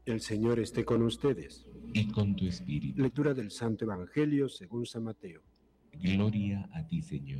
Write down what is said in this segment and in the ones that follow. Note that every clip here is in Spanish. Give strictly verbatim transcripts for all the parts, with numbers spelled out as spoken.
El Señor esté con ustedes. Y con tu espíritu. Lectura del Santo Evangelio según San Mateo. Gloria a ti, Señor.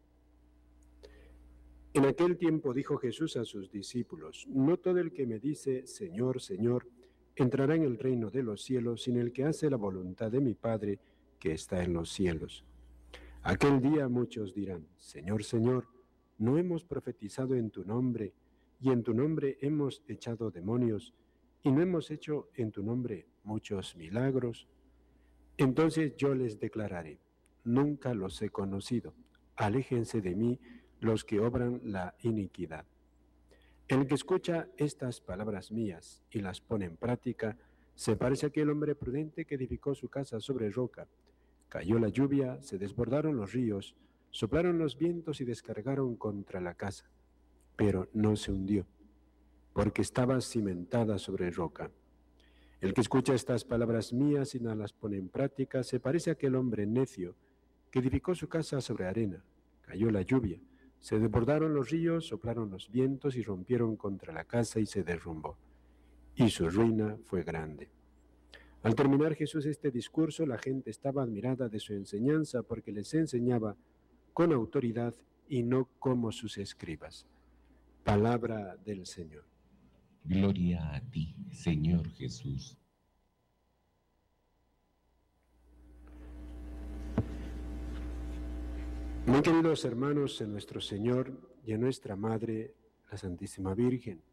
En aquel tiempo dijo Jesús a sus discípulos: No todo el que me dice, Señor, Señor, entrará en el reino de los cielos, sino el que hace la voluntad de mi Padre que está en los cielos. Aquel día muchos dirán: Señor, Señor, ¿no hemos profetizado en tu nombre, y en tu nombre hemos echado demonios, y no hemos hecho en tu nombre muchos milagros? Entonces yo les declararé: nunca los he conocido. Aléjense de mí los que obran la iniquidad. El que escucha estas palabras mías y las pone en práctica, se parece a aquel hombre prudente que edificó su casa sobre roca. Cayó la lluvia, se desbordaron los ríos, soplaron los vientos y descargaron contra la casa, pero no se hundió, porque estaba cimentada sobre roca. El que escucha estas palabras mías y no las pone en práctica, se parece a aquel hombre necio que edificó su casa sobre arena. Cayó la lluvia, se desbordaron los ríos, soplaron los vientos y rompieron contra la casa y se derrumbó. Y su ruina fue grande. Al terminar Jesús este discurso, la gente estaba admirada de su enseñanza porque les enseñaba con autoridad y no como sus escribas. Palabra del Señor. Gloria a ti, Señor Jesús. Muy queridos hermanos, en nuestro Señor y en nuestra Madre, la Santísima Virgen,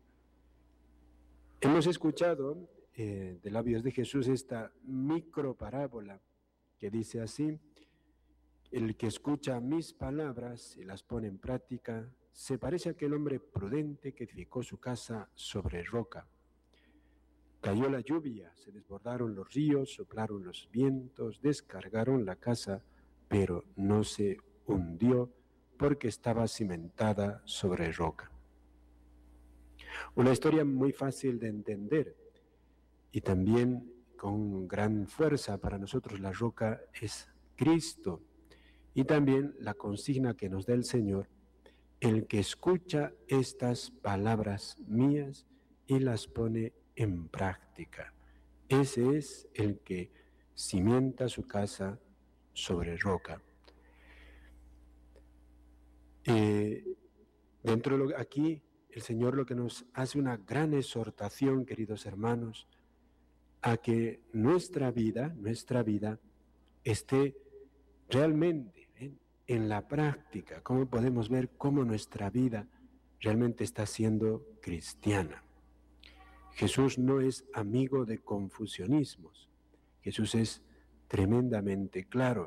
hemos escuchado eh, de labios de Jesús esta micro parábola que dice así: el que escucha mis palabras y las pone en práctica, se parece a aquel hombre prudente que edificó su casa sobre roca. Cayó la lluvia, se desbordaron los ríos, soplaron los vientos, descargaron la casa, pero no se hundió porque estaba cimentada sobre roca. Una historia muy fácil de entender y también con gran fuerza para nosotros. La roca es Cristo, y también la consigna que nos da el Señor: el que escucha estas palabras mías y las pone en práctica, ese es el que cimienta su casa sobre roca. Eh, dentro de lo, aquí el Señor lo que nos hace una gran exhortación, queridos hermanos, a que nuestra vida, nuestra vida esté realmente ¿eh? en la práctica. Cómo podemos ver cómo nuestra vida realmente está siendo cristiana. Jesús no es amigo de confusionismos. Jesús es tremendamente claro.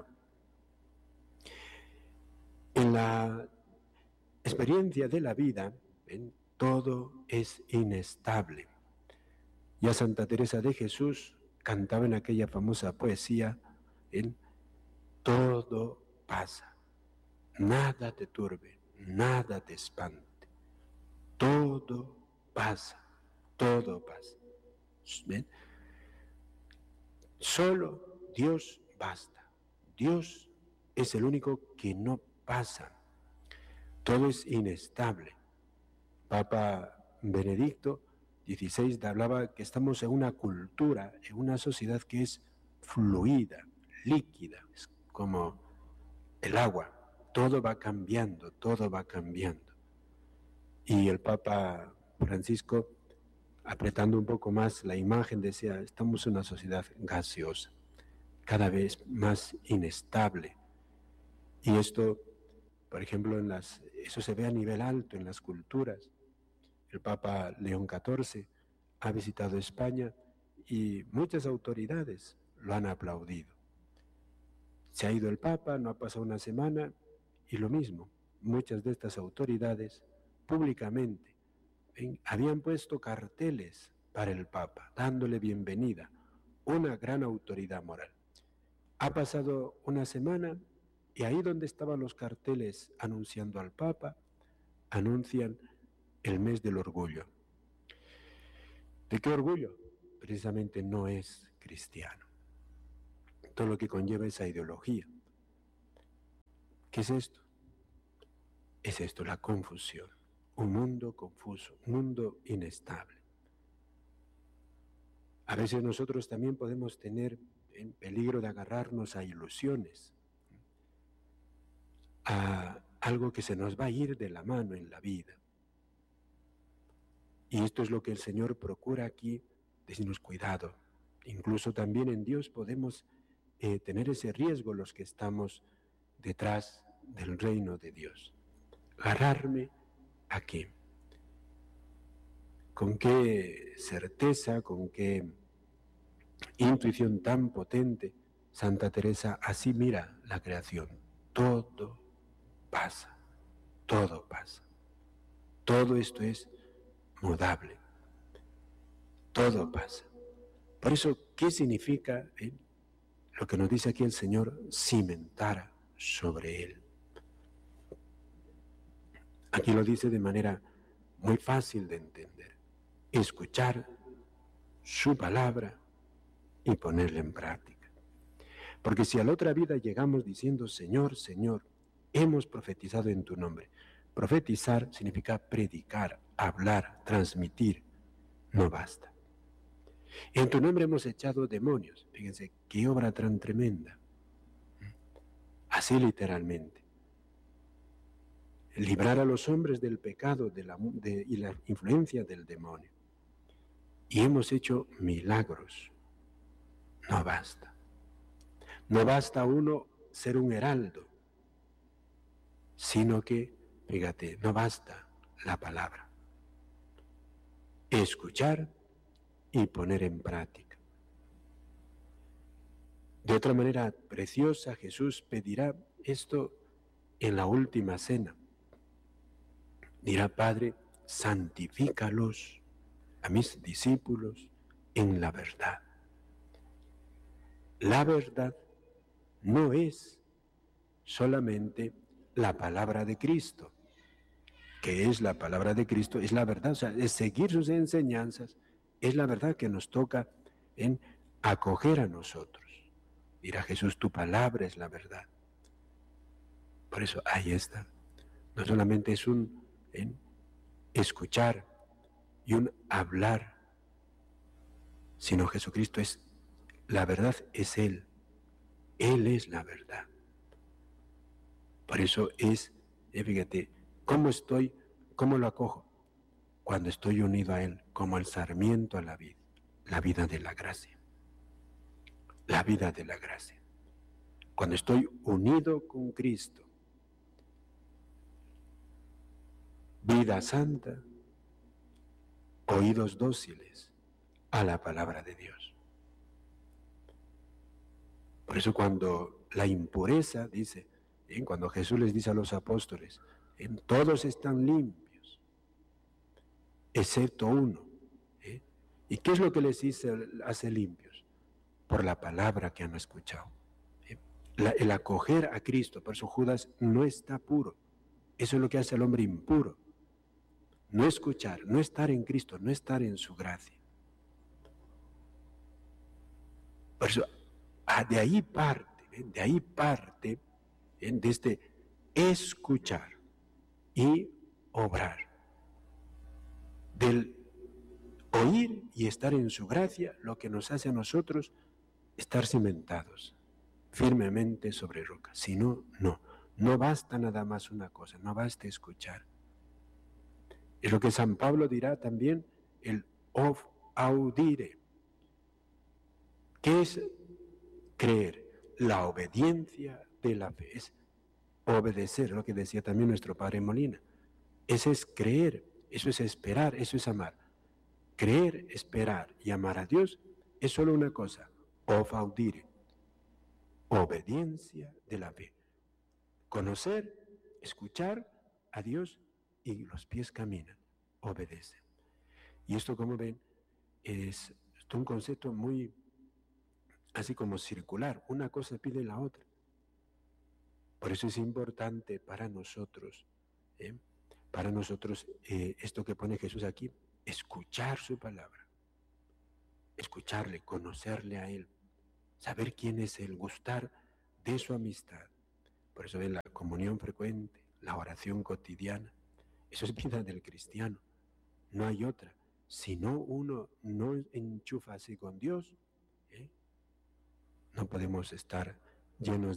En la experiencia de la vida, ¿ven? Todo es inestable. Ya Santa Teresa de Jesús cantaba en aquella famosa poesía: ¿ven? Todo pasa, nada te turbe, nada te espante, todo pasa, todo pasa. ¿Ven? Solo Dios basta. Dios es el único que no pasa. Todo es inestable. Papa Benedicto dieciséis hablaba que estamos en una cultura, en una sociedad que es fluida, líquida, es como el agua. Todo va cambiando, todo va cambiando. Y el Papa Francisco, apretando un poco más la imagen, decía: estamos en una sociedad gaseosa, cada vez más inestable. Y esto, por ejemplo, en las, eso se ve a nivel alto en las culturas. El Papa León catorce ha visitado España y muchas autoridades lo han aplaudido. Se ha ido el Papa, no ha pasado una semana, y lo mismo, muchas de estas autoridades públicamente ¿ven? habían puesto carteles para el Papa, dándole bienvenida, una gran autoridad moral. Ha pasado una semana y ahí donde estaban los carteles anunciando al Papa, anuncian el mes del orgullo. ¿De qué orgullo? Precisamente no es cristiano. Todo lo que conlleva esa ideología. ¿Qué es esto? Es esto, la confusión. Un mundo confuso, un mundo inestable. A veces nosotros también podemos tener en peligro de agarrarnos a ilusiones, a algo que se nos va a ir de la mano en la vida. Y esto es lo que el Señor procura aquí, decirnos cuidado. Incluso también en Dios podemos eh, tener ese riesgo los que estamos detrás del reino de Dios. ¿Agarrarme a qué? ¿Con qué certeza, con qué intuición tan potente Santa Teresa así mira la creación? Todo pasa, todo pasa. Todo esto es mudable. Todo pasa. Por eso, ¿qué significa eh, lo que nos dice aquí el Señor? Cimentar sobre él. Aquí lo dice de manera muy fácil de entender. Escuchar su palabra y ponerla en práctica. Porque si a la otra vida llegamos diciendo, Señor, Señor, hemos profetizado en tu nombre. Profetizar significa predicar, hablar, transmitir. No basta. En tu nombre hemos echado demonios. Fíjense, qué obra tan tremenda. Así literalmente. Librar a los hombres del pecado de la, de, y la influencia del demonio. Y hemos hecho milagros. No basta. No basta uno ser un heraldo, sino que, fíjate, no basta la palabra. Escuchar y poner en práctica. De otra manera preciosa, Jesús pedirá esto en la última cena. Dirá, Padre, santifícalos a mis discípulos en la verdad. La verdad no es solamente la palabra de Cristo. ¿Qué es la palabra de Cristo? Es la verdad, o sea, es seguir sus enseñanzas, es la verdad que nos toca en acoger a nosotros. Dirá Jesús, tu palabra es la verdad. Por eso ahí está. No solamente es un en escuchar y un hablar, sino Jesucristo es la verdad, es Él. Él es la verdad. Por eso es, eh, fíjate, ¿cómo estoy? ¿Cómo lo acojo? Cuando estoy unido a Él, como el sarmiento a la vid, la vida de la gracia. La vida de la gracia. Cuando estoy unido con Cristo, vida santa, oídos dóciles a la palabra de Dios. Por eso cuando la impureza, dice, ¿eh? cuando Jesús les dice a los apóstoles, ¿eh? todos están limpios, excepto uno. ¿eh? ¿Y qué es lo que les dice, hace limpios? Por la palabra que han escuchado. ¿eh? La, el acoger a Cristo, por eso Judas no está puro. Eso es lo que hace al hombre impuro. No escuchar, no estar en Cristo, no estar en su gracia. Por eso, de ahí parte, ¿eh? de ahí parte, ¿eh? de este escuchar y obrar. Del oír y estar en su gracia, lo que nos hace a nosotros estar cimentados firmemente sobre roca. Si no, no. No basta nada más una cosa, no basta escuchar. Es lo que San Pablo dirá también, el of audire. ¿Qué es creer? La obediencia de la fe. Es obedecer, lo que decía también nuestro padre Molina. Eso es creer, eso es esperar, eso es amar. Creer, esperar y amar a Dios es solo una cosa, of audire. Obediencia de la fe. Conocer, escuchar a Dios y los pies caminan, obedecen. Y esto, como ven, es, es un concepto muy así como circular, una cosa pide la otra. Por eso es importante para nosotros, ¿eh? para nosotros eh, esto que pone Jesús aquí, escuchar su palabra, escucharle, conocerle a Él, saber quién es Él, gustar de su amistad. Por eso ven la comunión frecuente, la oración cotidiana, eso es vida del cristiano, no hay otra. Si no uno no enchufa así con Dios, ¿eh? No podemos estar llenos